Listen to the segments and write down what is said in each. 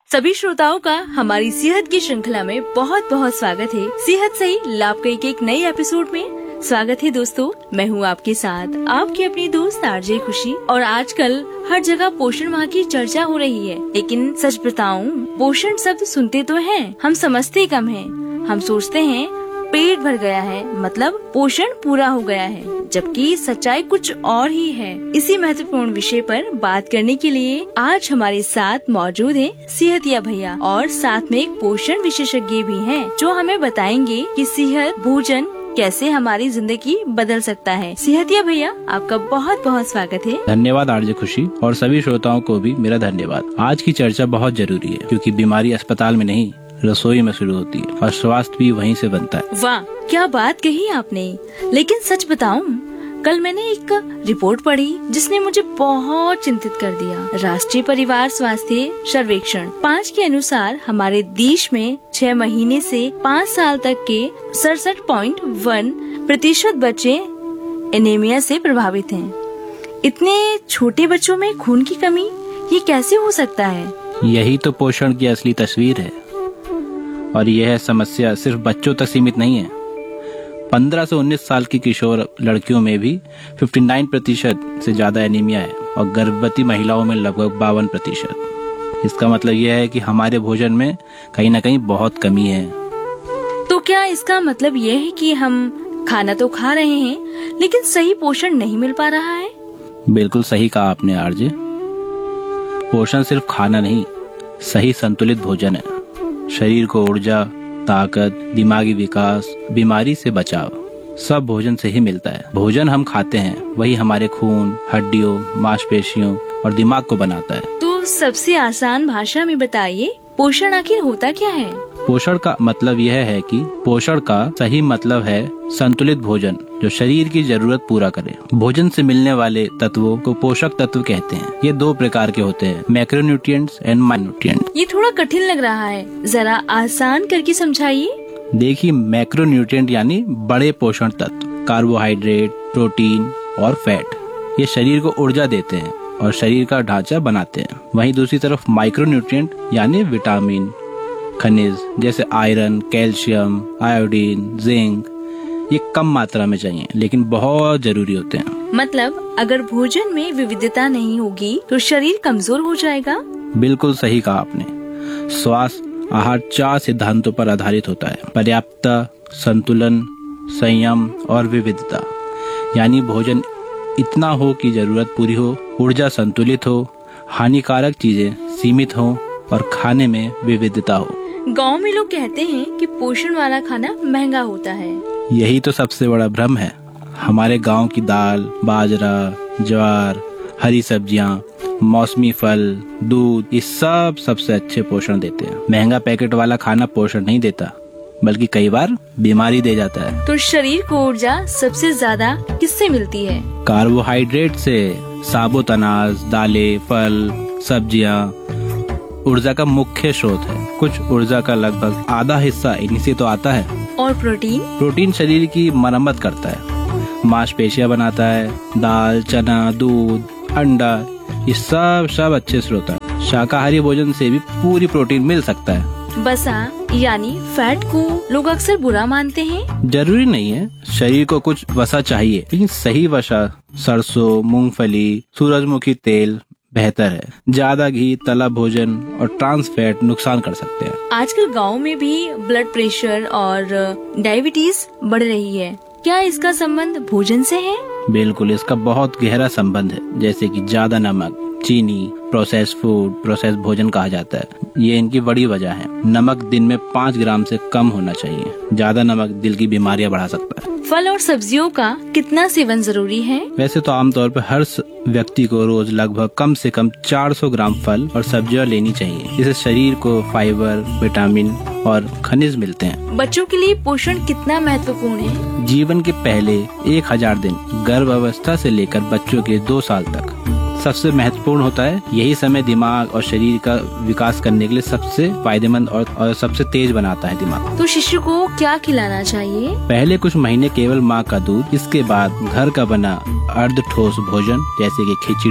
सभी श्रोताओं का हमारी सेहत की श्रृंखला में बहुत बहुत स्वागत है। सेहत सही लाभ के एक नए एपिसोड में स्वागत है दोस्तों। मैं हूँ आपके साथ आपकी अपनी दोस्त आरजे खुशी। और आजकल हर जगह पोषण माह की चर्चा हो रही है, लेकिन सच बताऊं, पोषण शब्द सुनते तो हैं, हम समझते कम हैं। हम सोचते हैं पेट भर गया है मतलब पोषण पूरा हो गया है, जबकि सच्चाई कुछ और ही है। इसी महत्वपूर्ण विषय पर बात करने के लिए आज हमारे साथ मौजूद है सेहतिया भैया और साथ में एक पोषण विशेषज्ञ भी हैं, जो हमें बताएंगे कि सेहत भोजन कैसे हमारी जिंदगी बदल सकता है। सेहतिया भैया, आपका बहुत बहुत स्वागत है। धन्यवाद आरजे खुशी, और सभी श्रोताओं को भी मेरा धन्यवाद। आज की चर्चा बहुत जरूरी है, क्योंकि बीमारी अस्पताल में नहीं रसोई में शुरू होती है और स्वास्थ्य भी वहीं से बनता है। वाह, क्या बात कही आपने। लेकिन सच बताऊं, कल मैंने एक रिपोर्ट पढ़ी जिसने मुझे बहुत चिंतित कर दिया। राष्ट्रीय परिवार स्वास्थ्य सर्वेक्षण 5 के अनुसार हमारे देश में 6 महीने से 5 साल तक के 67.1% बच्चे एनीमिया से प्रभावित हैं। इतने छोटे बच्चों में खून की कमी, ये कैसे हो सकता है? यही तो पोषण की असली तस्वीर है। और यह समस्या सिर्फ बच्चों तक सीमित नहीं है। 15 से 19 साल की किशोर लड़कियों में भी 59% से ज्यादा एनीमिया है और गर्भवती महिलाओं में लगभग 52%। इसका मतलब यह है कि हमारे भोजन में कहीं न कहीं बहुत कमी है। तो क्या इसका मतलब यह है कि हम खाना तो खा रहे हैं, लेकिन सही पोषण नहीं मिल पा रहा है? बिल्कुल सही कहा आपने आरजे। पोषण सिर्फ खाना नहीं, सही संतुलित भोजन है। शरीर को ऊर्जा, ताकत, दिमागी विकास, बीमारी से बचाव सब भोजन से ही मिलता है। भोजन हम खाते हैं वही हमारे खून, हड्डियों, मांसपेशियों और दिमाग को बनाता है। तो सबसे आसान भाषा में बताइए, पोषण आखिर होता क्या है? पोषण का मतलब यह है कि पोषण का सही मतलब है संतुलित भोजन जो शरीर की जरूरत पूरा करे। भोजन से मिलने वाले तत्वों को पोषक तत्व कहते हैं। ये 2 प्रकार के होते हैं, मैक्रोन्यूट्रिएंट्स एंड माइक्रोन्यूट्रिएंट्स। ये थोड़ा कठिन लग रहा है, जरा आसान करके समझाइए। देखिए, मैक्रोन्यूट्रिएंट यानी बड़े पोषण तत्व, कार्बोहाइड्रेट, प्रोटीन और फैट, ये शरीर को ऊर्जा देते हैं और शरीर का ढांचा बनाते हैं। वहीं दूसरी तरफ माइक्रोन्यूट्रिएंट यानी विटामिन, खनिज जैसे आयरन, कैल्शियम, आयोडीन, जिंक, ये कम मात्रा में चाहिए लेकिन बहुत जरूरी होते हैं। मतलब अगर भोजन में विविधता नहीं होगी तो शरीर कमजोर हो जाएगा? बिल्कुल सही कहा आपने। स्वास्थ्य आहार 4 सिद्धांतों पर आधारित होता है: पर्याप्तता, संतुलन, संयम और विविधता। यानी भोजन इतना हो कि जरूरत पूरी हो, ऊर्जा संतुलित हो, हानिकारक चीजें सीमित हो और खाने में विविधता हो। गांव में लोग कहते हैं कि पोषण वाला खाना महंगा होता है। यही तो सबसे बड़ा भ्रम है। हमारे गांव की दाल, बाजरा, ज्वार, हरी सब्जियां, मौसमी फल, दूध, ये सब सबसे अच्छे पोषण देते हैं। महंगा पैकेट वाला खाना पोषण नहीं देता, बल्कि कई बार बीमारी दे जाता है। तो शरीर को ऊर्जा सबसे ज्यादा किससे मिलती है? कार्बोहाइड्रेट से। साबुत अनाज, दालें, फल, सब्जियां ऊर्जा का मुख्य स्रोत है। कुछ ऊर्जा का लगभग आधा हिस्सा इन्हीं से तो आता है। और प्रोटीन? प्रोटीन शरीर की मरम्मत करता है, मांसपेशियां बनाता है। दाल, चना, दूध, अंडा, ये सब अच्छे स्रोत हैं। शाकाहारी भोजन से भी पूरी प्रोटीन मिल सकता है। बसा यानी फैट को लोग अक्सर बुरा मानते हैं। जरूरी नहीं है, शरीर को कुछ वसा चाहिए, लेकिन सही वसा सरसों, मूंगफली, सूरजमुखी तेल बेहतर है। ज्यादा घी, तला भोजन और ट्रांस फैट नुकसान कर सकते हैं। आजकल गांव में भी ब्लड प्रेशर और डायबिटीज बढ़ रही है। क्या इसका संबंध भोजन से है? बिल्कुल, इसका बहुत गहरा संबंध है। जैसे कि ज्यादा नमक, चीनी, प्रोसेस फूड, प्रोसेस भोजन कहा जाता है, ये इनकी बड़ी वजह है। नमक दिन में 5 ग्राम से कम होना चाहिए। ज्यादा नमक दिल की बीमारियां बढ़ा सकता है। फल और सब्जियों का कितना सेवन जरूरी है? वैसे तो आमतौर पर हर व्यक्ति को रोज लगभग कम से कम 400 ग्राम फल और सब्जियां लेनी चाहिए। इससे शरीर को फाइबर, विटामिन और खनिज मिलते हैं। बच्चों के लिए पोषण कितना महत्वपूर्ण है? जीवन के पहले 1000 दिन, गर्भ अवस्था से लेकर बच्चों के 2 साल तक सबसे महत्वपूर्ण होता है। यही समय दिमाग और शरीर का विकास करने के लिए सबसे फायदेमंद और सबसे तेज बनाता है दिमाग। तो शिशु को क्या खिलाना चाहिए? पहले कुछ महीने केवल माँ का दूध, इसके बाद घर का बना अर्ध ठोस भोजन जैसे कि खिचड़ी,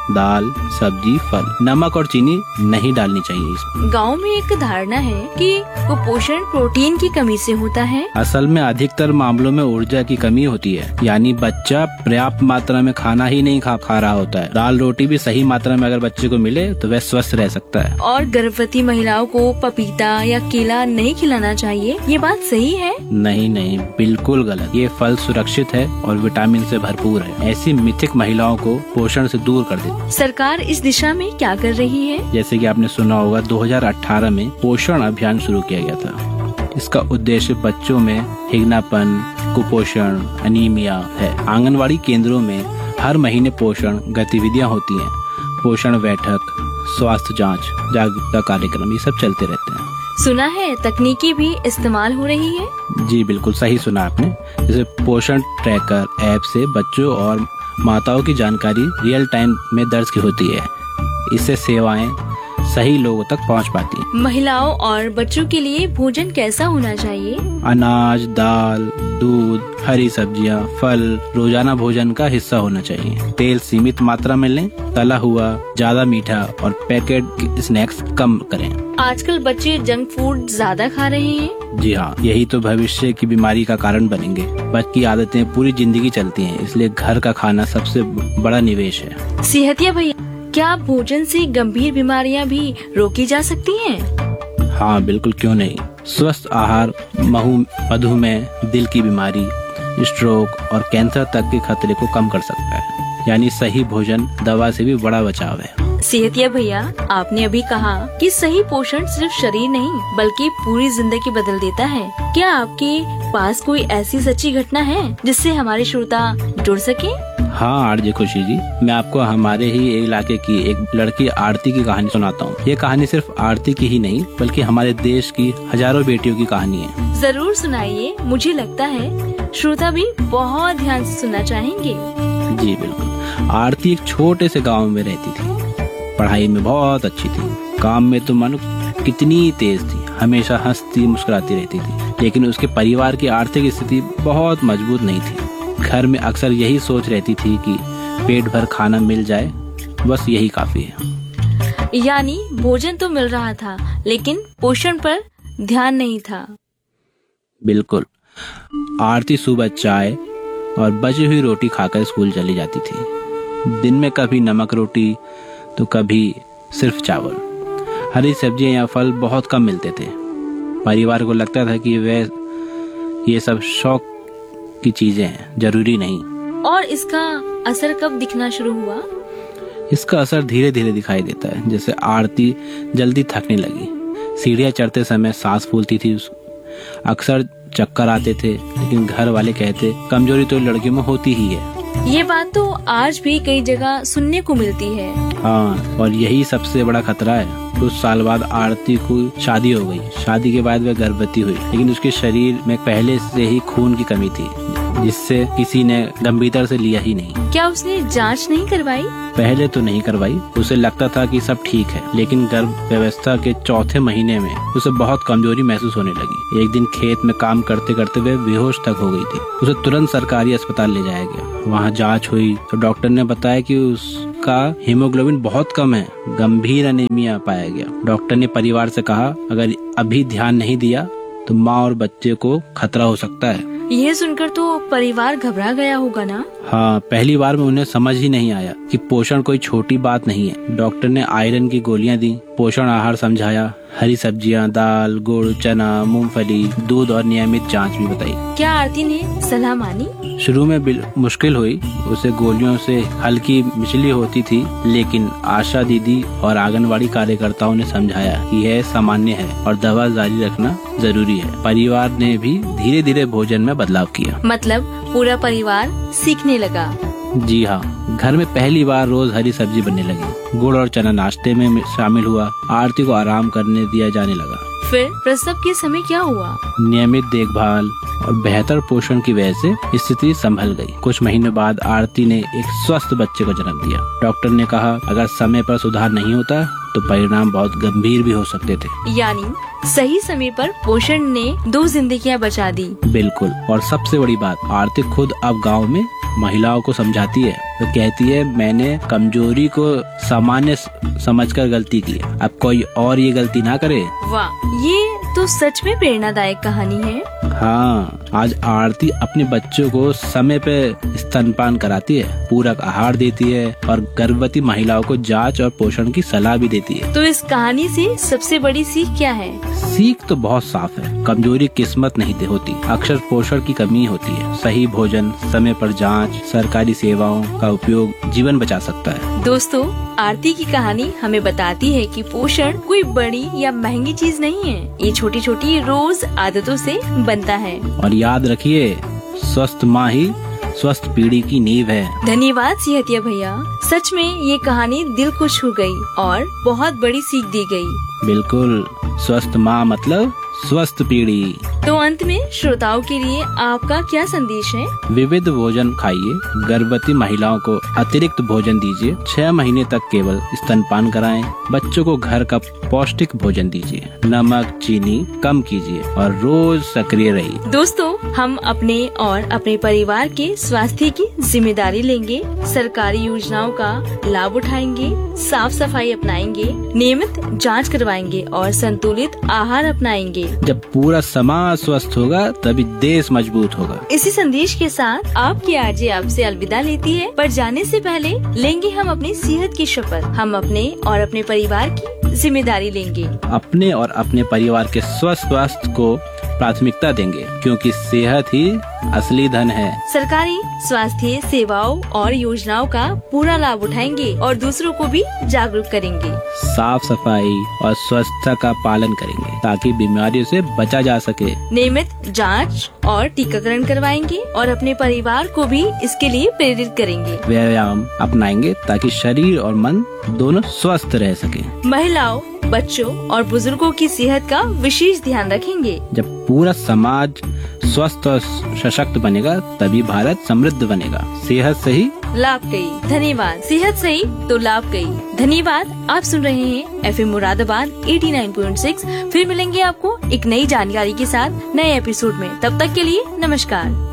दाल, सब्जी, फल। नमक और चीनी नहीं डालनी चाहिए इसमें। गांव में एक धारणा है कि कुपोषण प्रोटीन की कमी से होता है। असल में अधिकतर मामलों में ऊर्जा की कमी होती है, यानी बच्चा पर्याप्त मात्रा में खाना ही नहीं खा रहा होता है। दाल रोटी भी सही मात्रा में अगर बच्चे को मिले तो वह स्वस्थ रह सकता है। और गर्भवती महिलाओं को पपीता या केला नहीं खिलाना चाहिए, ये बात सही है? नहीं, बिल्कुल गलत। ये फल सुरक्षित है और विटामिन से भरपूर है। ऐसी मिथिक महिलाओं को पोषण से दूर कर देती। सरकार इस दिशा में क्या कर रही है? जैसे कि आपने सुना होगा 2018 में पोषण अभियान शुरू किया गया था। इसका उद्देश्य बच्चों में हिगनापन, कुपोषण, अनीमिया है। आंगनवाड़ी केंद्रों में हर महीने पोषण गतिविधियां होती हैं। पोषण बैठक, स्वास्थ्य जांच, जागरूकता कार्यक्रम, ये सब चलते रहते हैं। सुना है तकनीकी भी इस्तेमाल हो रही है? जी बिल्कुल सही सुना आपने। जैसे पोषण ट्रैकर ऐप से बच्चों और माताओं की जानकारी रियल टाइम में दर्ज की होती है। इससे सेवाएं सही लोगों तक पहुंच पाती हैं। महिलाओं और बच्चों के लिए भोजन कैसा होना चाहिए? अनाज, दाल, दूध, हरी सब्जियां, फल रोजाना भोजन का हिस्सा होना चाहिए। तेल सीमित मात्रा में लें। तला हुआ, ज्यादा मीठा और पैकेट स्नैक्स कम करें। आजकल बच्चे जंक फूड ज्यादा खा रहे हैं। जी हाँ, यही तो भविष्य की बीमारी का कारण बनेंगे। बच्चे की आदतें पूरी जिंदगी चलती हैं, इसलिए घर का खाना सबसे बड़ा निवेश है। सेहतिया भैया, क्या भोजन से गंभीर बीमारियां भी रोकी जा सकती हैं? हाँ बिल्कुल, क्यों नहीं। स्वस्थ आहार मधुमेह, दिल की बीमारी, स्ट्रोक और कैंसर तक के खतरे को कम कर सकता है। यानी सही भोजन दवा से भी बड़ा बचाव है। सेहतिया भैया, आपने अभी कहा कि सही पोषण सिर्फ शरीर नहीं बल्कि पूरी जिंदगी बदल देता है। क्या आपके पास कोई ऐसी सच्ची घटना है जिससे हमारे श्रोता जुड़ सके? हाँ आरजे खुशी जी, मैं आपको हमारे ही इलाके की एक लड़की आरती की कहानी सुनाता हूँ। ये कहानी सिर्फ आरती की ही नहीं बल्कि हमारे देश की हजारों बेटियों की कहानी है। जरूर सुनाइए, मुझे लगता है श्रोता भी बहुत ध्यान से सुनना चाहेंगे। जी बिल्कुल। आरती एक छोटे से गाँव में रहती थी। पढ़ाई में बहुत अच्छी थी, काम में तो मन कितनी तेज थी, हमेशा हंसती मुस्कुराती रहती थी। लेकिन उसके परिवार की आर्थिक स्थिति बहुत मजबूत नहीं थी। घर में अक्सर यही सोच रहती थी कि पेट भर खाना मिल जाए, बस यही काफी है। यानी भोजन तो मिल रहा था लेकिन पोषण पर ध्यान नहीं था। बिल्कुल। आरती सुबह चाय और बची हुई रोटी खाकर स्कूल चली जाती थी। दिन में कभी नमक रोटी तो कभी सिर्फ चावल। हरी सब्जियां या फल बहुत कम मिलते थे। परिवार को लगता था कि ये सब शौक की चीजें हैं, जरूरी नहीं। और इसका असर कब दिखना शुरू हुआ? इसका असर धीरे धीरे दिखाई देता है। जैसे आरती जल्दी थकने लगी, सीढ़ियां चढ़ते समय सांस फूलती थी, अक्सर चक्कर आते थे। लेकिन घर वाले कहते कमजोरी तो लड़कियों में होती ही है। ये बात तो आज भी कई जगह सुनने को मिलती है। हाँ, और यही सबसे बड़ा खतरा है। कुछ साल बाद आरती को शादी हो गई। शादी के बाद वह गर्भवती हुई, लेकिन उसके शरीर में पहले से ही खून की कमी थी, जिससे किसी ने गंभीरता से लिया ही नहीं। क्या उसने जांच नहीं करवाई? पहले तो नहीं करवाई। उसे लगता था कि सब ठीक है, लेकिन गर्भ व्यवस्था के चौथे महीने में उसे बहुत कमजोरी महसूस होने लगी। एक दिन खेत में काम करते करते वह बेहोश तक हो गई थी। उसे तुरंत सरकारी अस्पताल ले जाया गया। वहाँ जांच हुई तो डॉक्टर ने बताया कि उसका हीमोग्लोबिन बहुत कम है, गंभीर अनीमिया पाया गया। डॉक्टर ने परिवार से कहा, अगर अभी ध्यान नहीं दिया तो माँ और बच्चे को खतरा हो सकता है। यह सुनकर तो परिवार घबरा गया होगा ना? हाँ, पहली बार में उन्हें समझ ही नहीं आया कि पोषण कोई छोटी बात नहीं है। डॉक्टर ने आयरन की गोलियां दी, पोषण आहार समझाया, हरी सब्जियां, दाल, गुड़, चना, मूंगफली, दूध और नियमित जांच भी बताई। क्या आरती ने सलाह मानी? शुरू में मुश्किल हुई, उसे गोलियों से हल्की मिचली होती थी, लेकिन आशा दीदी और आंगनवाड़ी कार्यकर्ताओं ने समझाया कि यह सामान्य है और दवा जारी रखना जरूरी है। परिवार ने भी धीरे धीरे भोजन में बदलाव किया। मतलब पूरा परिवार सीखने लगा। जी हाँ, घर में पहली बार रोज हरी सब्जी बनने लगी। गुड़ और चना नाश्ते में शामिल हुआ। आरती को आराम करने दिया जाने लगा। फिर प्रसव के समय क्या हुआ? नियमित देखभाल और बेहतर पोषण की वजह से स्थिति संभल गई। कुछ महीने बाद आरती ने एक स्वस्थ बच्चे को जन्म दिया। डॉक्टर ने कहा, अगर समय पर सुधार नहीं होता तो परिणाम बहुत गंभीर भी हो सकते थे। यानी सही समय पर पोषण ने 2 जिंदगियां बचा दी। बिल्कुल। और सबसे बड़ी बात, आरती खुद अब गांव में महिलाओं को समझाती है। वो कहती है, मैंने कमजोरी को सामान्य समझकर गलती की, अब कोई और ये गलती ना करे। वाह, ये तो सच में प्रेरणादायक कहानी है। हाँ, आज आरती अपने बच्चों को समय पे स्तनपान कराती है, पूरक आहार देती है और गर्भवती महिलाओं को जांच और पोषण की सलाह भी देती है। तो इस कहानी से सबसे बड़ी सीख क्या है? सीख तो बहुत साफ है, कमजोरी किस्मत नहीं होती, अक्सर पोषण की कमी होती है। सही भोजन, समय पर जांच, सरकारी सेवाओं का उपयोग जीवन बचा सकता है। दोस्तों, आरती की कहानी हमें बताती है कि पोषण कोई बड़ी या महंगी चीज नहीं है, ये छोटी छोटी रोज आदतों से बनता है। और याद रखिए, स्वस्थ माँ ही स्वस्थ पीढ़ी की नींव है। धन्यवाद सेहतिया भैया, सच में ये कहानी दिल को छू गई और बहुत बड़ी सीख दी गई। बिल्कुल, स्वस्थ माँ मतलब स्वस्थ पीढ़ी। तो अंत में श्रोताओं के लिए आपका क्या संदेश है? विविध भोजन खाइए, गर्भवती महिलाओं को अतिरिक्त भोजन दीजिए, 6 महीने तक केवल स्तनपान कराएं, बच्चों को घर का पौष्टिक भोजन दीजिए, नमक चीनी कम कीजिए और रोज सक्रिय रहिए। दोस्तों, हम अपने और अपने परिवार के स्वास्थ्य की जिम्मेदारी लेंगे, सरकारी योजनाओं का लाभ उठाएंगे, साफ सफाई अपनाएंगे, नियमित जांच करवाएंगे और संतुलित आहार अपनाएंगे। जब पूरा समाज स्वस्थ होगा तभी देश मजबूत होगा। इसी संदेश के साथ आपकी आरजे आपसे अलविदा लेती है, पर जाने से पहले लेंगे हम अपनी सेहत की शपथ। हम अपने और अपने परिवार की जिम्मेदारी लेंगे, अपने और अपने परिवार के स्वस्थ स्वास्थ्य को प्राथमिकता देंगे, क्योंकि सेहत ही असली धन है। सरकारी स्वास्थ्य सेवाओं और योजनाओं का पूरा लाभ उठाएंगे और दूसरों को भी जागरूक करेंगे। साफ सफाई और स्वच्छता का पालन करेंगे ताकि बीमारियों से बचा जा सके। नियमित जांच और टीकाकरण करवाएंगे और अपने परिवार को भी इसके लिए प्रेरित करेंगे। व्यायाम अपनाएंगे ताकि शरीर और मन दोनों स्वस्थ रह सके। महिलाओं, बच्चों और बुजुर्गों की सेहत का विशेष ध्यान रखेंगे। जब पूरा समाज स्वस्थ और सशक्त बनेगा तभी भारत समृद्ध बनेगा। सेहत सही, लाभ कई। धन्यवाद। सेहत सही तो लाभ कई। धन्यवाद। आप सुन रहे हैं FM मुरादाबाद 89.6। फिर मिलेंगे आपको एक नई जानकारी के साथ नए एपिसोड में। तब तक के लिए नमस्कार।